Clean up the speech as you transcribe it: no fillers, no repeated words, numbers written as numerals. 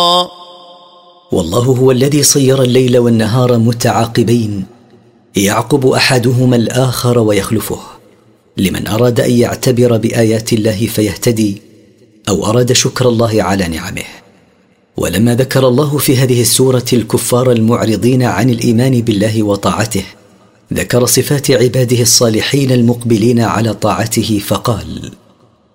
والله هو الذي صير الليل والنهار متعاقبين يعقب أحدهما الآخر ويخلفه، لمن أراد أن يعتبر بآيات الله فيهتدي، أو أراد شكر الله على نعمه. ولما ذكر الله في هذه السورة الكفار المعرضين عن الإيمان بالله وطاعته، ذكر صفات عباده الصالحين المقبلين على طاعته فقال: